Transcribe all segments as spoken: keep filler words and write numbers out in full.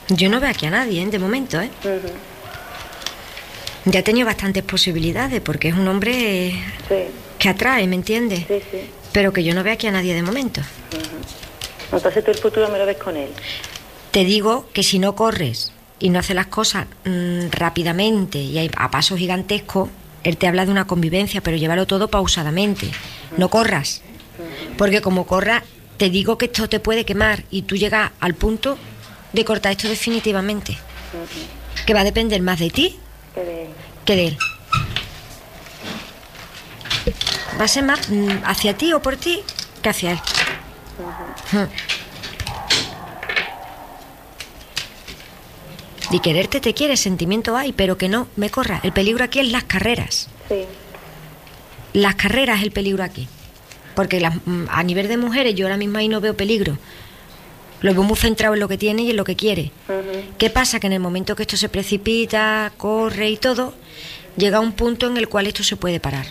Yo no veo aquí a nadie, ¿eh? De momento, ¿eh? Uh-huh. Ya ha tenido bastantes posibilidades, porque es un hombre Sí. que atrae, ¿me entiendes? Sí, sí. Pero que yo no veo aquí a nadie de momento. Uh-huh. Entonces tú el futuro me lo ves con él. Te digo que si no corres y no haces las cosas mmm, rápidamente y hay- a pasos gigantescos, él te habla de una convivencia, pero llévalo todo pausadamente. Uh-huh. No corras, uh-huh. Porque como corras, te digo que esto te puede quemar y tú llegas al punto de cortar esto definitivamente. Uh-huh. Que va a depender más de ti Que de él. que de él. Va a ser más mm, hacia ti o por ti que hacia él. Uh-huh. Y quererte te quiere, sentimiento hay, pero que no me corra. El peligro aquí es las carreras. Sí. Las carreras es el peligro aquí. Porque las, a nivel de mujeres yo ahora mismo ahí no veo peligro. Lo veo muy centrado en lo que tiene y en lo que quiere. Uh-huh. ¿Qué pasa? Que en el momento que esto se precipita, corre y todo, llega un punto en el cual esto se puede parar.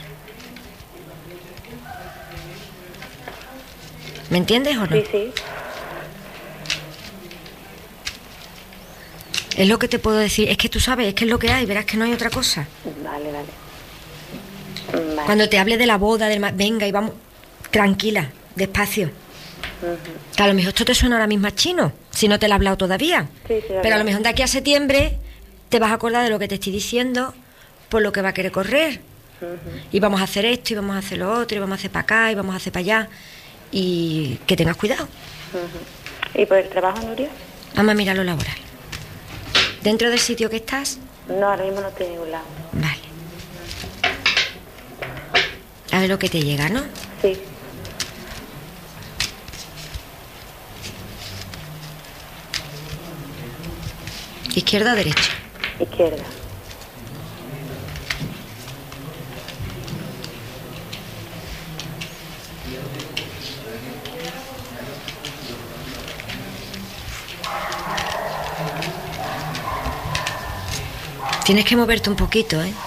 ¿Me entiendes o no? Sí, sí. Es lo que te puedo decir. Es que tú sabes, es que es lo que hay. Verás que no hay otra cosa. Vale, vale. Vale. Cuando te hable de la boda, del ma- venga y vamos, tranquila, despacio. Uh-huh. Que a lo mejor esto te suena ahora mismo a chino, si no te lo he hablado todavía. Sí, sí, Pero a lo mejor de aquí a septiembre te vas a acordar de lo que te estoy diciendo, por lo que va a querer correr. Uh-huh. Y vamos a hacer esto, y vamos a hacer lo otro, y vamos a hacer para acá, y vamos a hacer para allá. Y que tengas cuidado. Uh-huh. ¿Y por el trabajo, Nuria? Vamos a mirar lo laboral. ¿Dentro del sitio que estás? No, ahora mismo no estoy en ningún lado. Vale. A ver lo que te llega, ¿no? Sí. ¿Izquierda o derecha? Izquierda. Tienes que moverte un poquito, ¿eh?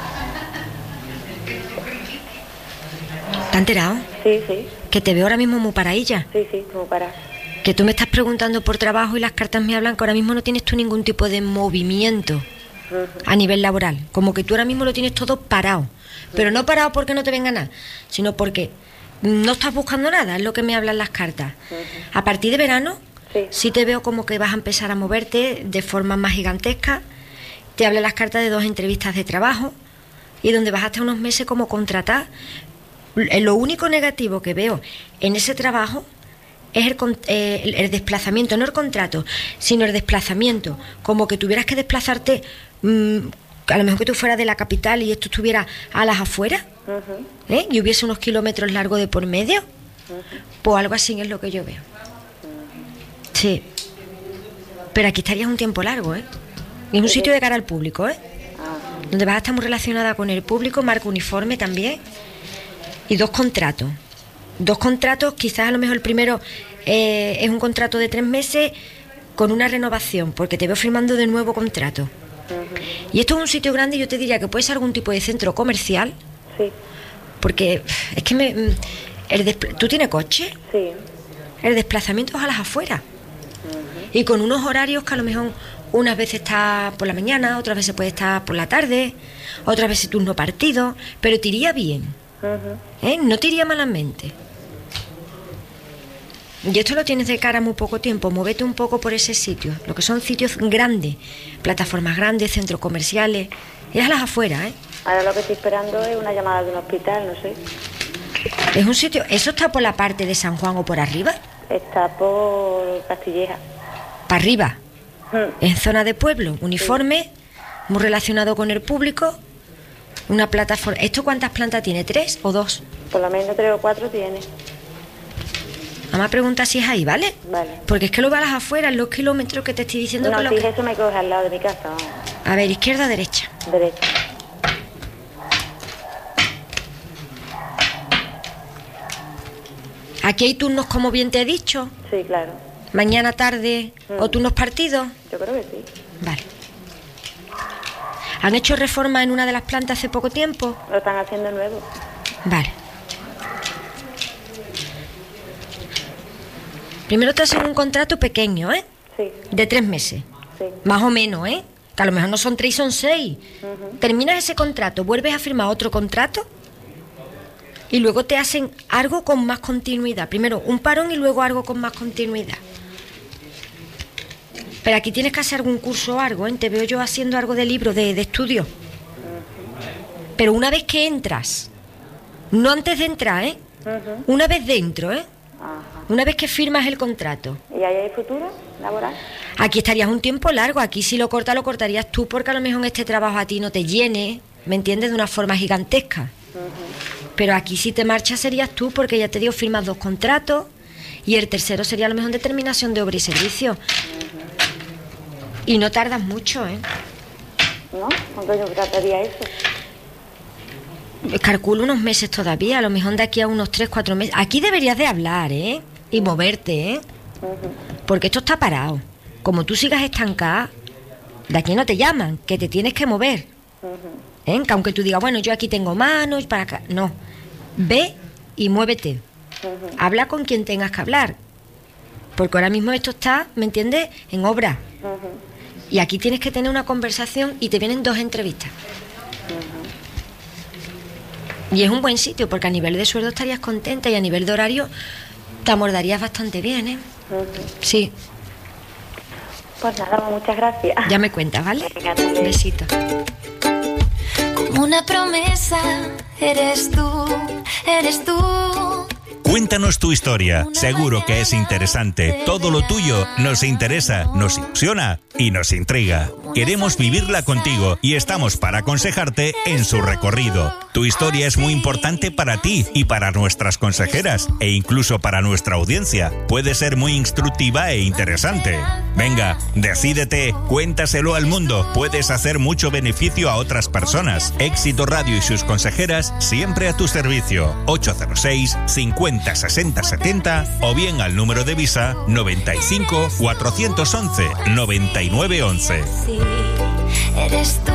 ¿Te has enterado? Sí, sí. Que te veo ahora mismo muy paraílla. Sí, sí, como para... Que tú me estás preguntando por trabajo y las cartas me hablan que ahora mismo no tienes tú ningún tipo de movimiento uh-huh. a nivel laboral. Como que tú ahora mismo lo tienes todo parado. Pero uh-huh. no parado porque no te venga nada, sino porque no estás buscando nada, es lo que me hablan las cartas. Uh-huh. A partir de verano, sí. sí te veo como que vas a empezar a moverte de forma más gigantesca. Te hablan las cartas de dos entrevistas de trabajo y donde vas a estar unos meses como contratar. Lo único negativo que veo en ese trabajo es el, eh, el, el desplazamiento, no el contrato, sino el desplazamiento, como que tuvieras que desplazarte, mmm, a lo mejor que tú fueras de la capital y esto estuviera a las afueras, uh-huh. ¿eh? y hubiese unos kilómetros largos de por medio, uh-huh. pues algo así es lo que yo veo. Uh-huh. Sí, pero aquí estarías un tiempo largo, ¿eh? Y es un sitio de cara al público, ¿eh? Uh-huh. Donde vas a estar muy relacionada con el público, marca uniforme también, y dos contratos. Dos contratos, quizás a lo mejor el primero eh, es un contrato de tres meses con una renovación, porque te veo firmando de nuevo contrato. Uh-huh. Y esto es un sitio grande, yo te diría que puede ser algún tipo de centro comercial. Sí. Porque es que me, el despl- ¿tú tienes coche? Sí. El desplazamiento es a las afueras. Uh-huh. Y con unos horarios que a lo mejor unas veces está por la mañana, otras veces puede estar por la tarde, otras veces turno partido, pero te iría bien. Uh-huh. ¿Eh? No te iría malamente. Y esto lo tienes de cara muy poco tiempo. Móvete un poco por ese sitio. Lo que son sitios grandes, plataformas grandes, centros comerciales. Y es a las afueras, ¿eh? Ahora lo que estoy esperando es una llamada de un hospital, no sé. Es un sitio... ¿Eso está por la parte de San Juan o por arriba? Está por Castilleja. ¿Para arriba? Hmm. En zona de pueblo. Uniforme, sí. Muy relacionado con el público. Una plataforma... ¿Esto cuántas plantas tiene? ¿Tres o dos? Por lo menos tres o cuatro tiene. Mamá pregunta si es ahí, ¿vale? Vale. Porque es que lo vas afuera, los kilómetros que te estoy diciendo. No, que lo si que... eso me coge al lado de mi casa. Vamos. A ver, ¿izquierda o derecha? Derecha. Aquí hay turnos, como bien te he dicho. Sí, claro. Mañana, tarde, mm. o turnos partidos. Yo creo que sí. Vale. ¿Han hecho reforma en una de las plantas hace poco tiempo? Lo están haciendo nuevo. Vale. Primero te hacen un contrato pequeño, ¿eh? Sí. De tres meses. Sí. Más o menos, ¿eh? Que a lo mejor no son tres y son seis. Ujú. Terminas ese contrato, vuelves a firmar otro contrato y luego te hacen algo con más continuidad. Primero un parón y luego algo con más continuidad. Pero aquí tienes que hacer algún curso o algo, ¿eh? Te veo yo haciendo algo de libro, de, de estudio. Pero una vez que entras, no antes de entrar, ¿eh? Ujú. Una vez dentro, ¿eh? Ajá. Una vez que firmas el contrato. ¿Y ahí hay futuro laboral? Aquí estarías un tiempo largo, aquí si lo cortas lo cortarías tú porque a lo mejor este trabajo a ti no te llene, ¿me entiendes? De una forma gigantesca. Ujú. Pero aquí si te marchas serías tú porque ya te digo, firmas dos contratos y el tercero sería a lo mejor determinación de obra y servicio. Y no tardas mucho, ¿eh? ¿No? ¿Cuánto yo trataría eso? Calculo unos meses todavía, a lo mejor de aquí a unos tres, cuatro meses. Aquí deberías de hablar, ¿eh? Y moverte, ¿eh? Ujú. Porque esto está parado. Como tú sigas estancada, de aquí no te llaman, que te tienes que mover. Ujú. ¿Eh? Que aunque tú digas, bueno, yo aquí tengo manos, para acá. No. Ve y muévete. Ujú. Habla con quien tengas que hablar. Porque ahora mismo esto está, ¿me entiendes?, en obra. Ujú. Y aquí tienes que tener una conversación y te vienen dos entrevistas. Y es un buen sitio porque a nivel de sueldo estarías contenta y a nivel de horario te amordarías bastante bien, ¿eh? Ujú. Sí, Pues nada, muchas gracias. ya me cuentas, ¿vale? Venga, te doy. Besito. Como una promesa, eres tú, eres tú. Cuéntanos tu historia, seguro que es interesante. Todo lo tuyo nos interesa, nos ilusiona y nos intriga. Queremos vivirla contigo y estamos para aconsejarte en su recorrido. Tu historia es muy importante para ti y para nuestras consejeras e incluso para nuestra audiencia. Puede ser muy instructiva e interesante. Venga, decídete, cuéntaselo al mundo. Puedes hacer mucho beneficio a otras personas. Éxito Radio y sus consejeras siempre a tu servicio. ocho cero seis, cincuenta, sesenta, setenta o bien al número de Visa noventa y cinco, cuatrocientos once, noventa y nueve once. Sí, eres tú.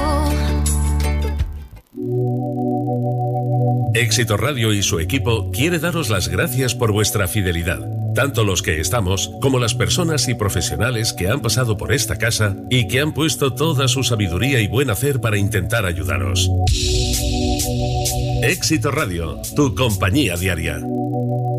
Éxito Radio y su equipo quiere daros las gracias por vuestra fidelidad, tanto los que estamos como las personas y profesionales que han pasado por esta casa y que han puesto toda su sabiduría y buen hacer para intentar ayudaros. Éxito Radio, tu compañía diaria.